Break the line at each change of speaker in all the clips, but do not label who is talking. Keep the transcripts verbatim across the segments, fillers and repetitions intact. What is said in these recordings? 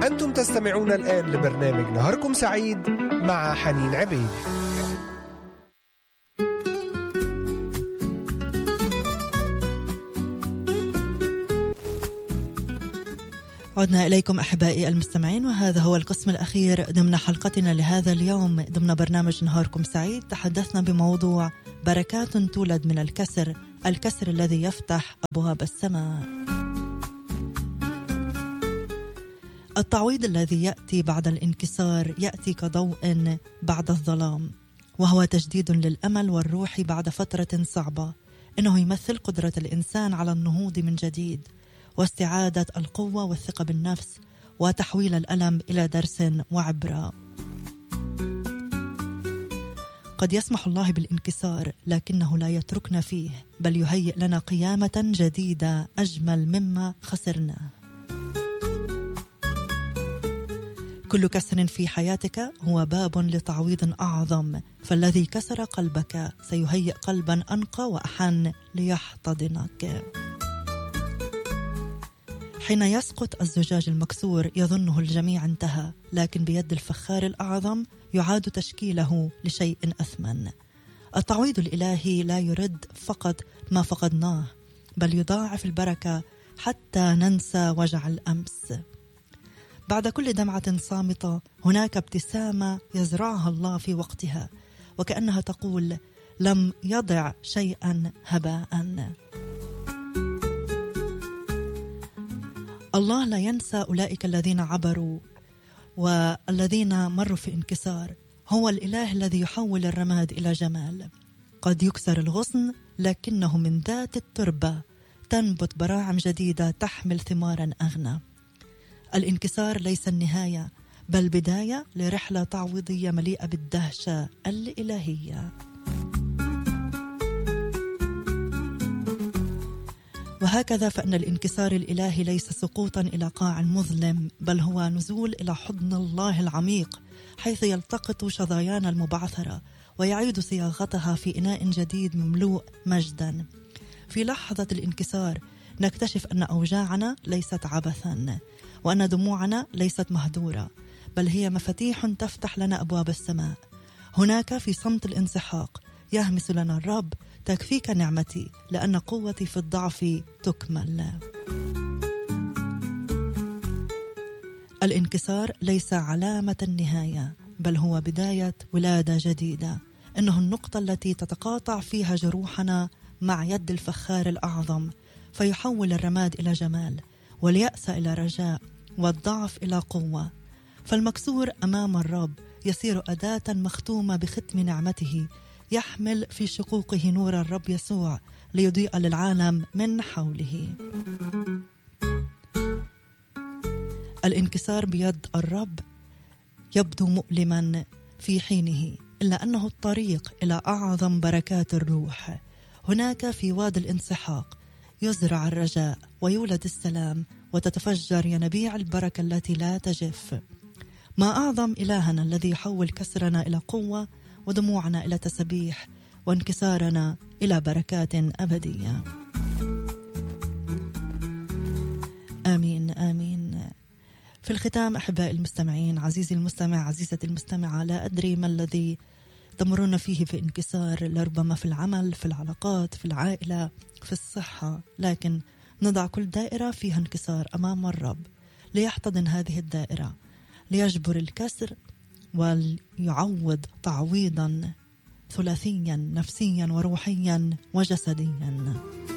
أنتم تستمعون الآن لبرنامج نهاركم سعيد مع حنين عبيد.
عدنا إليكم أحبائي المستمعين، وهذا هو القسم الأخير ضمن حلقتنا لهذا اليوم ضمن برنامج نهاركم سعيد. تحدثنا بموضوع بركات تولد من الكسر، الكسر الذي يفتح أبواب السماء. التعويض الذي يأتي بعد الانكسار يأتي كضوء بعد الظلام، وهو تجديد للأمل والروح بعد فترة صعبة. إنه يمثل قدرة الإنسان على النهوض من جديد واستعادة القوة والثقة بالنفس وتحويل الألم إلى درس وعبرة. قد يسمح الله بالانكسار، لكنه لا يتركنا فيه، بل يهيئ لنا قيامة جديدة أجمل مما خسرنا. كل كسر في حياتك هو باب لتعويض أعظم، فالذي كسر قلبك سيهيئ قلبا أنقى وأحن ليحتضنك. حين يسقط الزجاج المكسور يظنه الجميع انتهى، لكن بيد الفخار الأعظم يعاد تشكيله لشيء أثمن. التعويض الإلهي لا يرد فقط ما فقدناه، بل يضاعف البركة حتى ننسى وجع الأمس. بعد كل دمعة صامتة هناك ابتسامة يزرعها الله في وقتها، وكأنها تقول: لم يضع شيئا هباء. الله لا ينسى أولئك الذين عبروا والذين مروا في انكسار. هو الإله الذي يحول الرماد إلى جمال. قد يكسر الغصن، لكنه من ذات التربة تنبت براعم جديدة تحمل ثمارا أغنى. الانكسار ليس النهاية، بل بداية لرحلة تعويضية مليئة بالدهشة الإلهية. وهكذا فإن الانكسار الإلهي ليس سقوطا إلى قاع مظلم، بل هو نزول إلى حضن الله العميق، حيث يلتقط شظايانا المبعثرة ويعيد صياغتها في إناء جديد مملوء مجدا. في لحظة الانكسار نكتشف أن أوجاعنا ليست عبثا، وأن دموعنا ليست مهدورة، بل هي مفاتيح تفتح لنا أبواب السماء. هناك في صمت الانسحاق يهمس لنا الرب: تكفيك نعمتي، لأن قوتي في الضعف تكمل. الانكسار ليس علامة النهاية، بل هو بداية ولادة جديدة. إنه النقطة التي تتقاطع فيها جروحنا مع يد الفخار الأعظم، فيحول الرماد إلى جمال، واليأس إلى رجاء، والضعف إلى قوة. فالمكسور أمام الرب يصير أداة مختومة بختم نعمته، يحمل في شقوقه نور الرب يسوع ليضيء للعالم من حوله. الانكسار بيد الرب يبدو مؤلما في حينه، إلا أنه الطريق إلى أعظم بركات الروح. هناك في وادي الانسحاق يزرع الرجاء ويولد السلام، وتتفجر ينابيع البركة التي لا تجف. ما أعظم إلهنا الذي يحول كسرنا إلى قوة، ودموعنا إلى تسبيح، وانكسارنا إلى بركات أبدية. آمين آمين. في الختام أحبائي المستمعين، عزيزي المستمع، عزيزتي المستمعة، لا أدري ما الذي تمرون فيه في انكسار، لربما في العمل، في العلاقات، في العائلة، في الصحة، لكن نضع كل دائرة فيها انكسار أمام الرب ليحتضن هذه الدائرة، ليجبر الكسر ويعوض تعويضا ثلاثيا نفسيا وروحيا وجسديا.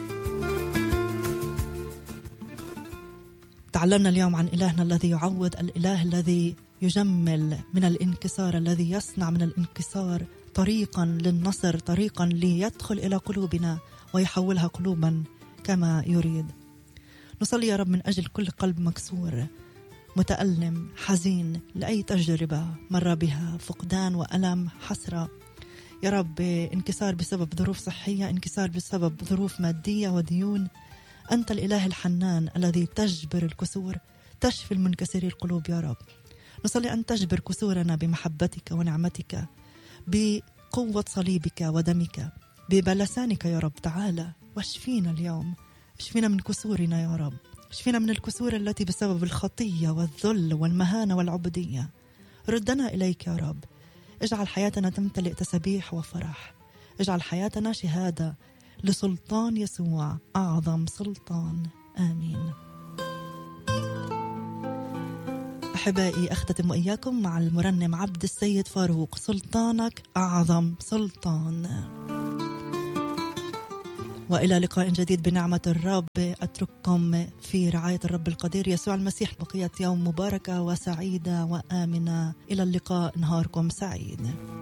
تعلمنا اليوم عن إلهنا الذي يعوض، الإله الذي يجمل من الانكسار، الذي يصنع من الانكسار طريقا للنصر، طريقا ليدخل إلى قلوبنا ويحولها قلوبا كما يريد. نصلي يا رب من أجل كل قلب مكسور، متألم، حزين لأي تجربة مر بها، فقدان وألم، حسرة يا رب، انكسار بسبب ظروف صحية، انكسار بسبب ظروف مادية وديون. أنت الإله الحنان الذي تجبر الكسور، تشفي المنكسري القلوب يا رب. نصلي أن تجبر كسورنا بمحبتك ونعمتك، بقوة صليبك ودمك، ببلسانك يا رب. تعالى واشفينا اليوم، اشفينا من كسورنا يا رب، اشفينا من الكسور التي بسبب الخطية والذل والمهانة والعبودية. ردنا إليك يا رب. اجعل حياتنا تمتلئ تسبيح وفرح. اجعل حياتنا شهادة لسلطان يسوع أعظم سلطان. آمين. أحبائي، أختتم وإياكم مع المرنم عبد السيد فاروق، سلطانك أعظم سلطان. وإلى لقاء جديد بنعمة الرب. أترككم في رعاية الرب القدير يسوع المسيح. بقية يوم مباركة وسعيدة وآمنة. إلى اللقاء، نهاركم سعيد.